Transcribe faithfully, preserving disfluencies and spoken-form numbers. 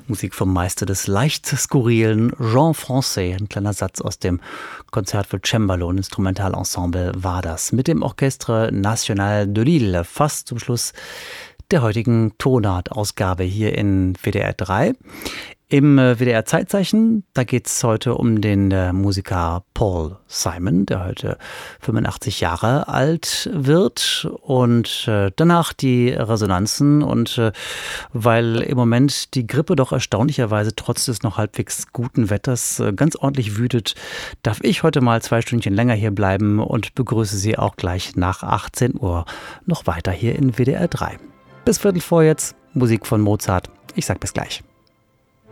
Musik vom Meister des leicht skurrilen Jean Francais. Ein kleiner Satz aus dem Konzert für Cembalo und Instrumentalensemble war das. Mit dem Orchestre National de Lille. Fast zum Schluss der heutigen Tonart-Ausgabe hier in W D R drei. Im W D R Zeitzeichen, da geht es heute um den äh, Musiker Paul Simon, der heute fünfundachtzig Jahre alt wird, und äh, danach die Resonanzen. Und äh, weil im Moment die Grippe doch erstaunlicherweise trotz des noch halbwegs guten Wetters äh, ganz ordentlich wütet, darf ich heute mal zwei Stündchen länger hier bleiben und begrüße Sie auch gleich nach achtzehn Uhr noch weiter hier in W D R drei. Bis Viertel vor jetzt, Musik von Mozart. Ich sag bis gleich.